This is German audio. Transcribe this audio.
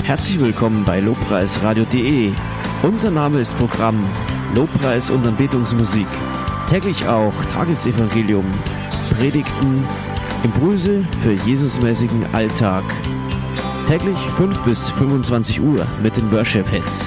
Herzlich willkommen bei lobpreisradio.de. Unser Name ist Programm Lobpreis und Anbetungsmusik. Täglich auch Tagesevangelium, Predigten, Impulse für Jesusmäßigen Alltag. Täglich 5 bis 25 Uhr mit den Worship Hits.